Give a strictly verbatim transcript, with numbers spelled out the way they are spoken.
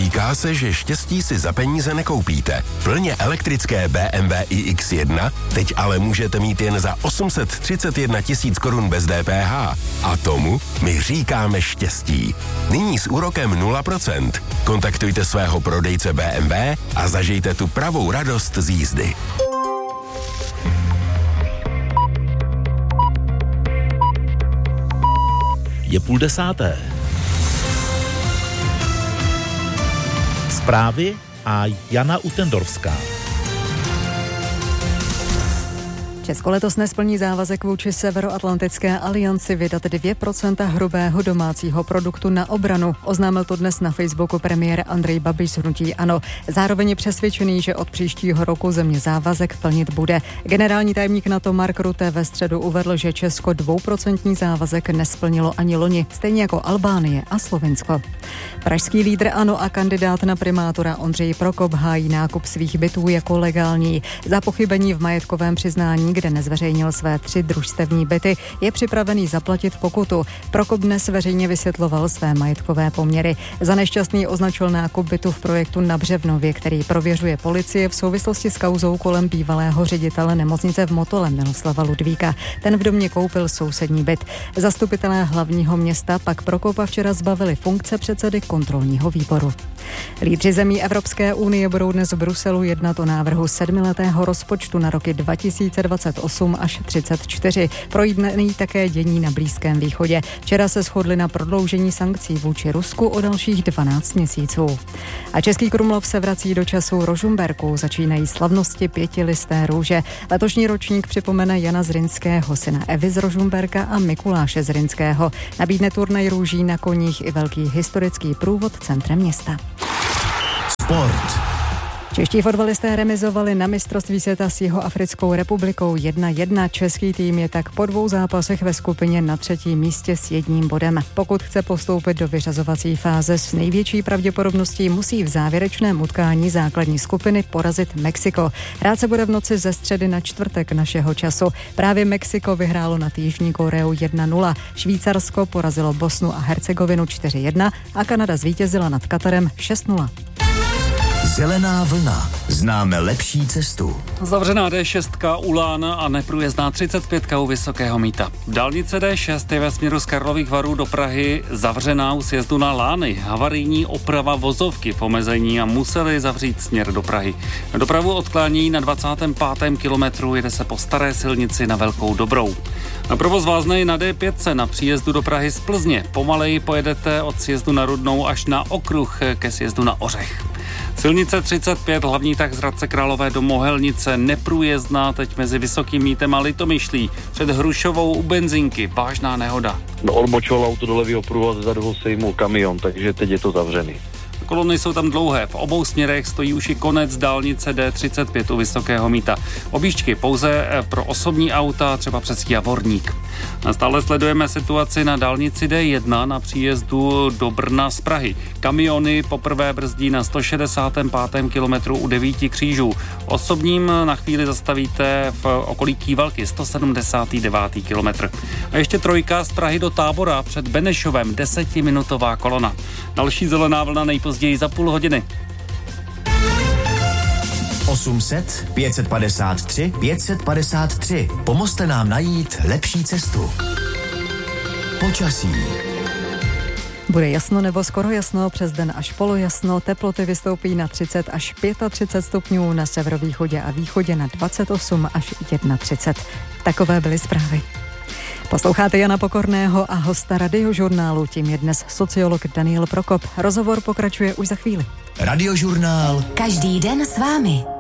Říká se, že štěstí si za peníze nekoupíte. Plně elektrické bé em vé i iks jedna teď ale můžete mít jen za osm set třicet jedna tisíc korun bez dé pé há. A tomu my říkáme štěstí. Nyní s úrokem nula procent. Kontaktujte svého prodejce bé em vé a zažijte tu pravou radost z jízdy. Je půl desáté. Zprávy a Jana Utendorská. Česko letos nesplní závazek vůči Severoatlantické alianci vydat dvě procenta hrubého domácího produktu na obranu. Oznámil to dnes na Facebooku premiér Andrej Babiš z hnutí ANO. Zároveň je přesvědčený, že od příštího roku země závazek plnit bude. Generální tajemník NATO Mark Rutte ve středu uvedl, že Česko dvouprocentní závazek nesplnilo ani loni, stejně jako Albánie a Slovinsko. Pražský lídr ANO a kandidát na primátora Ondřej Prokop hájí nákup svých bytů jako legální. Za pochybení v majetkovém přiznání, kde nezveřejnil své tři družstevní byty, je připravený zaplatit pokutu. Prokop dnes veřejně vysvětloval své majetkové poměry. Za nešťastný označil nákup bytu v projektu na Břevnově, který prověřuje policie v souvislosti s kauzou kolem bývalého ředitele nemocnice v Motole Miloslava Ludvíka. Ten v domě koupil sousední byt. Zastupitelé hlavního města pak Prokopa včera zbavili funkce předsedy kontrolního výboru. Lídři zemí Evropské unie budou dnes v Bruselu jednat o návrhu sedmiletého rozpočtu na roky dva tisíce dvacet osm až třicet čtyři. Projednaný také dění na Blízkém východě. Včera se shodli na prodloužení sankcí vůči Rusku o dalších dvanáct měsíců. A Český Krumlov se vrací do času Rožmberků. Začínají slavnosti pětilisté růže. Letošní ročník připomene Jana Zrinského, syna Evy z Rožmberka a Mikuláše Zrinského. Nabídne turnaj růží na koních i velký historický průvod centrem města. Sport. Čeští fotbalisté remizovali na mistrovství světa s Jihoafrickou republikou jedna jedna. Český tým je tak po dvou zápasech ve skupině na třetím místě s jedním bodem. Pokud chce postoupit do vyřazovací fáze, s největší pravděpodobností musí v závěrečném utkání základní skupiny porazit Mexiko. Hrát se bude v noci ze středy na čtvrtek našeho času. Právě Mexiko vyhrálo nad Jižní Koreou jedna nula. Švýcarsko porazilo Bosnu a Hercegovinu čtyři jedna a Kanada zvítězila nad Katarem šest nula. Zelená vlna. Známe lepší cestu. Zavřená dé šest u Lána a neprůjezdná třicet pět u Vysokého Mýta. Dálnice dé šest je ve směru z Karlových Varů do Prahy zavřená u sjezdu na Lány. Havarijní oprava vozovky v omezení a museli zavřít směr do Prahy. Dopravu odklání na dvacátém pátém kilometru, jede se po staré silnici na Velkou Dobrou. Provoz vázne na dé pět na příjezdu do Prahy z Plzně. Pomaleji pojedete od sjezdu na Rudnou až na okruh ke sjezdu na Ořech. Silnice třicet pět, hlavní tah z Hradce Králové do Mohelnice, neprůjezdná teď mezi Vysokým Mýtem a Litomyšlí. Před Hrušovou u benzinky, vážná nehoda. No, odbočoval auto do levého pruhu a zezadu ho sejmul kamion, takže teď je to zavřený. Kolony jsou tam dlouhé, v obou směrech stojí už i konec dálnice dé třicet pět u Vysokého Mýta. Objížďky pouze pro osobní auta, třeba přes Javorník. Stále sledujeme situaci na dálnici dé jedna na příjezdu do Brna z Prahy. Kamiony poprvé brzdí na sto šedesátém pátém kilometru u Devíti křížů. Osobním na chvíli zastavíte v okolí Kývalky sto sedmdesátý devátý kilometr. A ještě trojka z Prahy do Tábora před Benešovem, desetiminutová kolona. Další zelená vlna nejpozději za půl hodiny. osm set, pět set padesát tři, pět set padesát tři. Pomozte nám najít lepší cestu. Počasí. Bude jasno nebo skoro jasno, přes den až polojasno, teploty vystoupí na třicet až třicet pět stupňů, na severovýchodě a východě na dvacet osm až třicet jedna. Takové byly zprávy. Posloucháte Jana Pokorného a hosta Radiožurnálu, tím je dnes sociolog Daniel Prokop. Rozhovor pokračuje už za chvíli. Radiožurnál. Každý den s vámi.